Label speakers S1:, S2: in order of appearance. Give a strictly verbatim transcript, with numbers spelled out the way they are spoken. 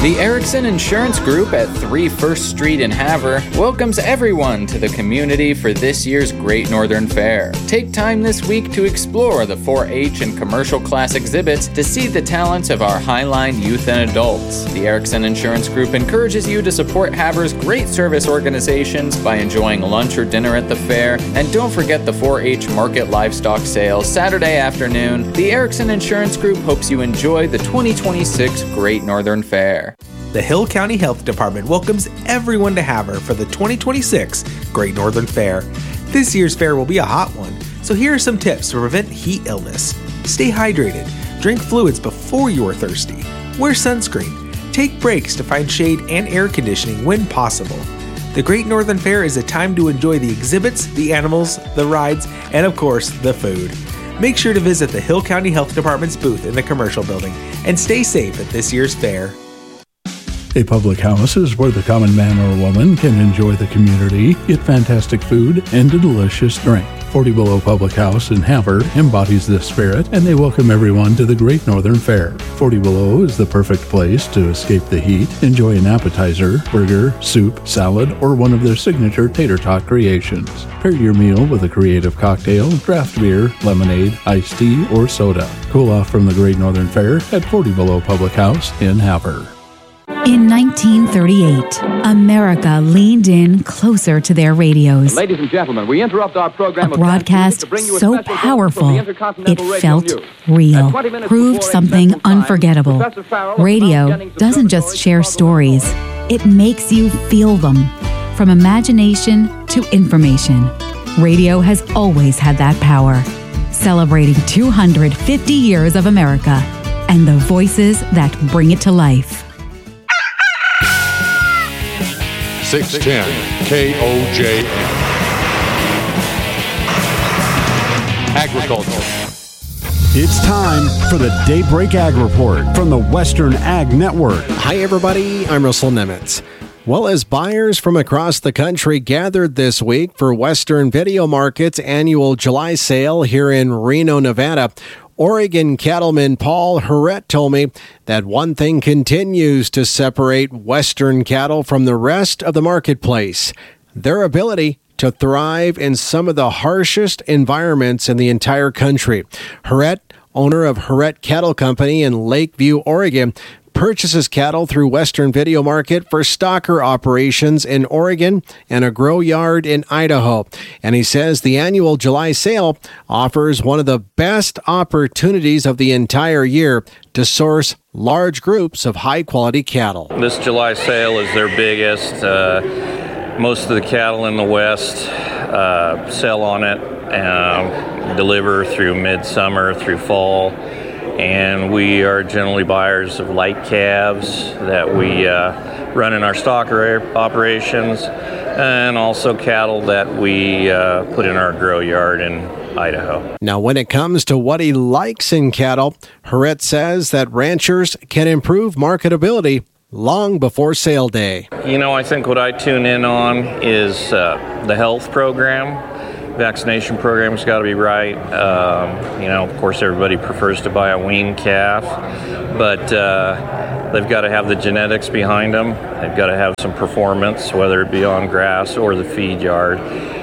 S1: The Erickson Insurance Group at three First Street in Havre welcomes everyone to the community for this year's Great Northern Fair. Take time this week to explore the four H and commercial class exhibits to see the talents of our Highline youth and adults. The Erickson Insurance Group encourages you to support Havre's great service organizations by enjoying lunch or dinner at the fair, and don't forget the four H Market Livestock Sales Saturday afternoon. The Erickson Insurance Group hopes you enjoy the twenty twenty-six Great Northern Fair.
S2: The Hill County Health Department welcomes everyone to Havre for the twenty twenty-six Great Northern Fair. This year's fair will be a hot one, so here are some tips to prevent heat illness. Stay hydrated, drink fluids before you are thirsty, wear sunscreen, take breaks to find shade and air conditioning when possible. The Great Northern Fair is a time to enjoy the exhibits, the animals, the rides, and of course, the food. Make sure to visit the Hill County Health Department's booth in the commercial building and stay safe at this year's fair.
S3: A public house is where the common man or woman can enjoy the community, get fantastic food, and a delicious drink. forty Below Public House in Havre embodies this spirit, and they welcome everyone to the Great Northern Fair. forty Below is the perfect place to escape the heat, enjoy an appetizer, burger, soup, salad, or one of their signature tater tot creations. Pair your meal with a creative cocktail, draft beer, lemonade, iced tea, or soda. Cool off from the Great Northern Fair at forty Below Public House in Havre.
S4: In nineteen thirty-eight, America leaned in closer to their radios.
S5: Ladies and gentlemen, we interrupt our program.
S4: A broadcast so powerful, it felt real, proved something unforgettable. Radio doesn't just share stories, it makes you feel them. From imagination to information, radio has always had that power. Celebrating two hundred fifty years of America and the voices that bring it to life.
S6: six ten K O J M. Agriculture.
S7: It's time for the Daybreak Ag Report from the Western Ag Network.
S8: Hi, everybody. I'm Russell Nemitz. Well, as buyers from across the country gathered this week for Western Video Market's annual July sale here in Reno, Nevada, Oregon cattleman Paul Herret told me that one thing continues to separate Western cattle from the rest of the marketplace: their ability to thrive in some of the harshest environments in the entire country. Herret, owner of Herret Cattle Company in Lakeview, Oregon, purchases cattle through Western Video Market for stocker operations in Oregon and a grow yard in Idaho. And he says the annual July sale offers one of the best opportunities of the entire year to source large groups of high-quality cattle.
S9: This July sale is their biggest. Uh, most of the cattle in the West uh, sell on it, uh, deliver through midsummer, through fall. And we are generally buyers of light calves that we uh, run in our stocker operations, and also cattle that we uh, put in our grow yard in Idaho.
S8: Now, when it comes to what he likes in cattle, Herret says that ranchers can improve marketability long before sale day.
S9: You know, I think what I tune in on is uh, the health program. Vaccination program's got to be right. Um, you know, of course, everybody prefers to buy a weaned calf, but uh, they've got to have the genetics behind them. They've got to have some performance, whether it be on grass or the feed yard.